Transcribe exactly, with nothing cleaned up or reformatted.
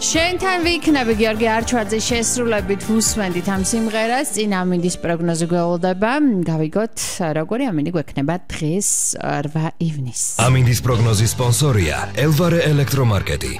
შენთან ვიქნები გიორგი არჩვაძე შესრულებით უსმენდით ამ სიმღერას წინ ამინდის პროგნოზი გველოდება გავიგოთ როგორი ამინდი გვექნება დღეს რვა ივნისს ამინდის პროგნოზის სპონსორია ელვარე ელექტრომარკეტი